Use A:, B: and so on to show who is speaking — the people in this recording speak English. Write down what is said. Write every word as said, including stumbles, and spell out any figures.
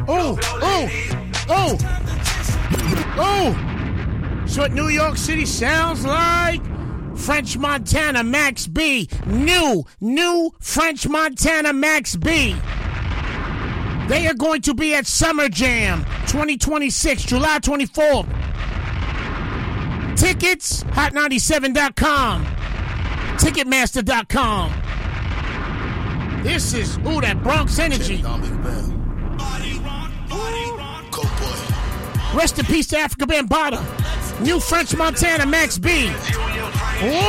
A: Oh, oh, oh, oh. So what New York City sounds like? French Montana Max B. New, new French Montana Max B. They are going to be at Summer Jam twenty twenty-six, July twenty-fourth. Tickets, hot ninety-seven dot com, ticketmaster dot com. This is, ooh, that Bronx energy. Rest in peace to Africa Bambaataa. New French Montana Max B. Ooh.